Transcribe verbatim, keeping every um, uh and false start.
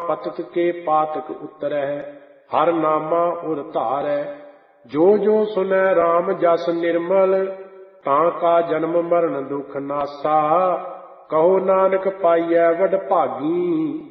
पतत के पातक उतरै, हर नामा उर धारै। जो जो सुनै राम जस निर्मल, तां का जन्म मरण दुख नासा। कहो नानक पाइयै वड भागी,